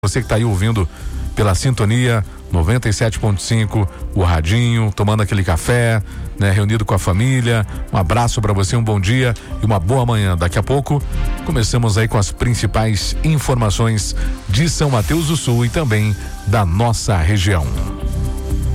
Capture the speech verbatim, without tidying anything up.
Você que está aí ouvindo pela sintonia noventa e sete ponto cinco, o radinho, tomando aquele café, né, reunido com a família. Um abraço para você, um bom dia e uma boa manhã. Daqui a pouco começamos aí com as principais informações de São Mateus do Sul e também da nossa região.